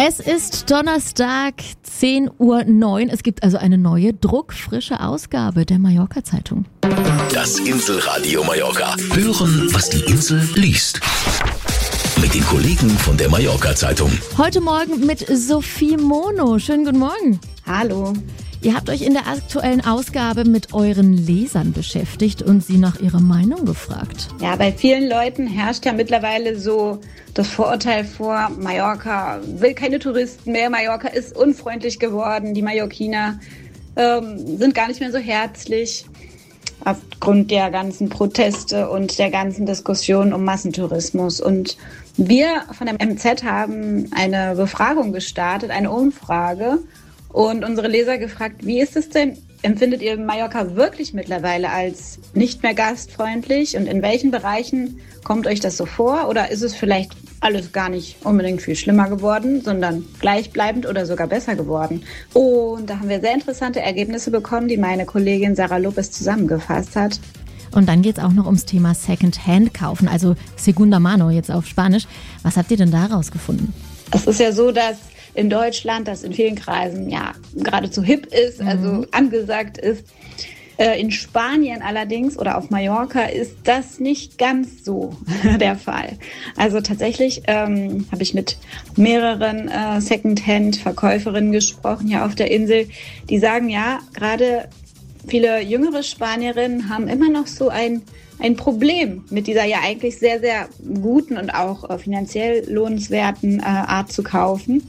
Es ist Donnerstag, 10:09 Uhr. Es gibt also eine neue, druckfrische Ausgabe der Mallorca-Zeitung. Das Inselradio Mallorca. Hören, was die Insel liest. Mit den Kollegen von der Mallorca-Zeitung. Heute Morgen mit Sophie Mono. Schönen guten Morgen. Hallo. Ihr habt euch in der aktuellen Ausgabe mit euren Lesern beschäftigt und sie nach ihrer Meinung gefragt. Ja, bei vielen Leuten herrscht ja mittlerweile so das Vorurteil vor, Mallorca will keine Touristen mehr, Mallorca ist unfreundlich geworden, die Mallorquiner sind gar nicht mehr so herzlich aufgrund der ganzen Proteste und der ganzen Diskussion um Massentourismus. Und wir von der MZ haben eine Befragung gestartet, eine Umfrage, und unsere Leser gefragt, wie ist es denn? Empfindet ihr Mallorca wirklich mittlerweile als nicht mehr gastfreundlich? Und in welchen Bereichen kommt euch das so vor? Oder ist es vielleicht alles gar nicht unbedingt viel schlimmer geworden, sondern gleichbleibend oder sogar besser geworden? Und da haben wir sehr interessante Ergebnisse bekommen, die meine Kollegin Sarah Lopez zusammengefasst hat. Und dann geht es auch noch ums Thema Second-Hand kaufen, also Segunda Mano jetzt auf Spanisch. Was habt ihr denn da rausgefunden? Es ist ja so, dass in Deutschland, das in vielen Kreisen ja geradezu hip ist, also angesagt ist. In Spanien allerdings oder auf Mallorca ist das nicht ganz so der Fall. Also tatsächlich habe ich mit mehreren Secondhand-Verkäuferinnen gesprochen hier auf der Insel, die sagen, ja, gerade viele jüngere Spanierinnen haben immer noch so ein Problem mit dieser ja eigentlich sehr, sehr guten und auch finanziell lohnenswerten Art zu kaufen.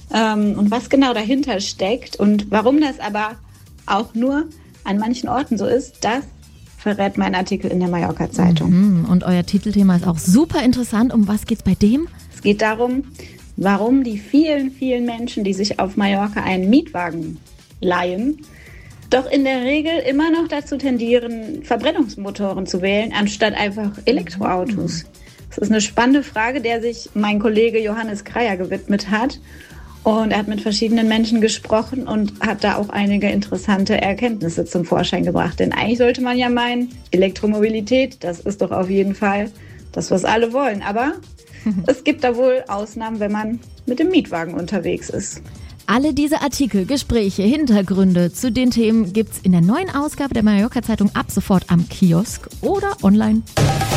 Und was genau dahinter steckt und warum das aber auch nur an manchen Orten so ist, das verrät mein Artikel in der Mallorca-Zeitung. Und euer Titelthema ist auch super interessant. Um was geht's bei dem? Es geht darum, warum die vielen, vielen Menschen, die sich auf Mallorca einen Mietwagen leihen, doch in der Regel immer noch dazu tendieren, Verbrennungsmotoren zu wählen, anstatt einfach Elektroautos. Das ist eine spannende Frage, der sich mein Kollege Johannes Kreier gewidmet hat. Und er hat mit verschiedenen Menschen gesprochen und hat da auch einige interessante Erkenntnisse zum Vorschein gebracht. Denn eigentlich sollte man ja meinen, Elektromobilität, das ist doch auf jeden Fall das, was alle wollen. Aber es gibt da wohl Ausnahmen, wenn man mit dem Mietwagen unterwegs ist. Alle diese Artikel, Gespräche, Hintergründe zu den Themen gibt's in der neuen Ausgabe der Mallorca-Zeitung ab sofort am Kiosk oder online.